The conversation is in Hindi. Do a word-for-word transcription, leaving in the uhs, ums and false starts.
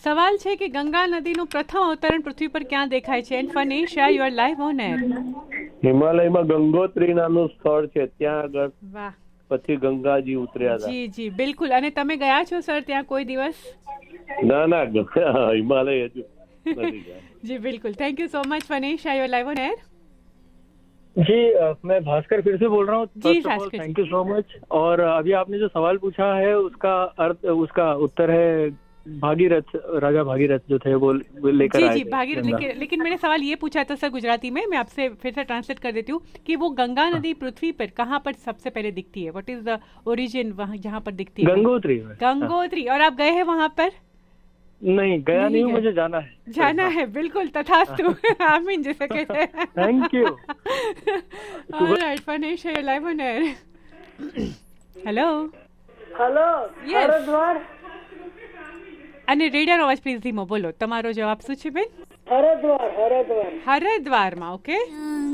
સવાલ છે કે ગંગા નદીનું પ્રથમ અવતરણ પૃથ્વી પર ક્યાં દેખાય છે? And ફનેશા, you are live on air. હિમાલયમાં Gangotri નામનું સ્થળ છે, ત્યાં આગળ. વાહ. પછી ગંગાજી ઉતર્યા હતા. જી જી બિલકુલ. અને તમે ગયા છો સર ત્યાં કોઈ દિવસ? ના ના, હિમાલય હજુ નથી ગયા. जी बिल्कुल, thank you so much Phanish, I live on air. जी मैं भास्कर फिर से बोल रहा हूँ. जी Bhaskar, thank you so much. और अभी आपने जो सवाल पूछा है उसका अर्थ, उसका उत्तर है भागीरथ, राजा भागीरथ जो थे वो लेकर जी आए जी थे भागीरथ. लेकिन लेकिन मैंने सवाल ये पूछा था सर गुजराती में, मैं आपसे फिर से ट्रांसलेट कर देती हूँ कि वो गंगा नदी पृथ्वी पर कहाँ पर सबसे पहले दिखती है? व्हाट इज द ओरिजिन वहाँ जहाँ पर दिखती है? गंगोत्री. गंगोत्री. और आप गए हैं वहाँ पर? नहीं गया नहीं हूँ, मुझे जाना है. जाना है, बिल्कुल. तथास्तु. आमीन जैसे कहते हैं. Thank you. Alright Phanish, you live on air. Hello hello. Yes. Hardwar. અને રેડિયોનો અવાજ પ્લીઝ ધીમો બોલો. તમારો જવાબ શું છે બેન? હરદ્વાર. હરદ્વાર. હરદ્વારમાં. ઓકે.